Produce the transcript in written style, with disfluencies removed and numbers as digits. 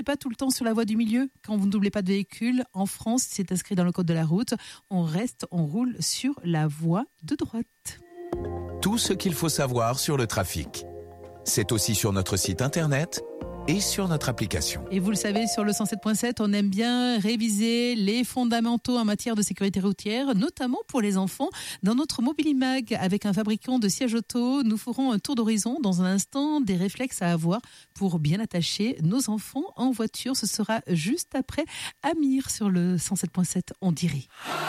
pas tout le temps sur la voie du milieu quand vous ne doublez pas de véhicule. En France, c'est inscrit dans le code de la route. On roule sur la voie de droite. Tout ce qu'il faut savoir sur le trafic. C'est aussi sur notre site internet et sur notre application. Et vous le savez, sur le 107.7, on aime bien réviser les fondamentaux en matière de sécurité routière, notamment pour les enfants. Dans notre Mobilimag, avec un fabricant de sièges auto, nous ferons un tour d'horizon dans un instant, des réflexes à avoir pour bien attacher nos enfants en voiture. Ce sera juste après Amir sur le 107.7, on dirait.